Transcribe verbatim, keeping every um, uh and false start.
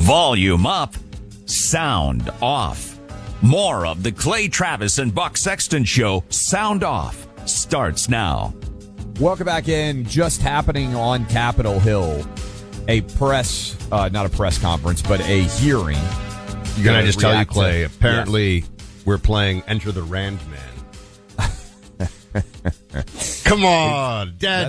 Volume up, sound off. More of the Clay Travis and Buck Sexton Show, Sound Off, starts now. Welcome back in. Just happening on Capitol Hill. A press, uh, not a press conference, but a hearing. Can I just tell you, Clay, to, apparently yes. we're playing Enter the Rand Man. Come on, Dad.